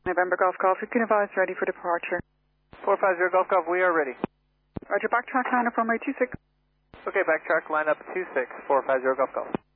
November Golf Golf, you can advise ready for departure. 450 Golf Golf, we are ready. Roger, backtrack line up runway 26. Okay, backtrack line up 26, 450 Golf Golf.